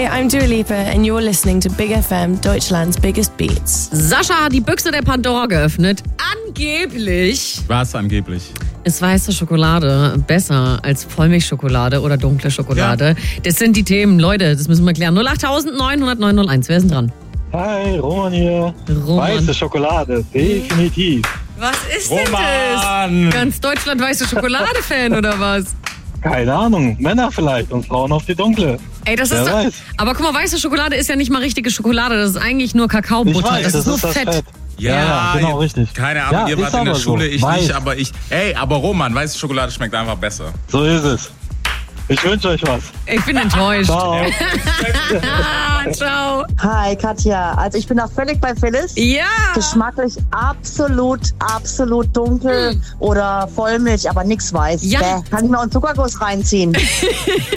Hi, I'm Dua Lipa and you're listening to Big FM, Deutschland's biggest beats. Sascha hat die Büchse der Pandora geöffnet. Angeblich Was angeblich? ist weiße Schokolade besser als Vollmilchschokolade oder dunkle Schokolade. Ja. Das sind die Themen, Leute, das müssen wir klären. 08000 901. Wer ist denn dran? Hi, Roman hier. Roman. Weiße Schokolade, definitiv. Was ist Roman! denn das? Ganz Deutschland weiße Schokolade-Fan oder was? Keine Ahnung, Männer vielleicht und Frauen auf die dunkle. Ey, das Wer ist weiß. Aber guck mal, weiße Schokolade ist ja nicht mal richtige Schokolade. Das ist eigentlich nur Kakaobutter. Ich weiß, das ist nur das Fett. Ja, genau, richtig. Keine Ahnung, Ja, ihr ist wart in der aber so. Schule, ich Weiß. nicht, aber ich... Ey, aber Roman, weiße Schokolade schmeckt einfach besser. So ist es. Ich wünsche euch was. Ich bin enttäuscht. Ciao. Ciao. Hi Katja, also ich bin da völlig bei Phyllis. Ja. Geschmacklich absolut dunkel oder Vollmilch, aber nix weiß. Ja. Kann ich mir auch einen Zuckerguss reinziehen.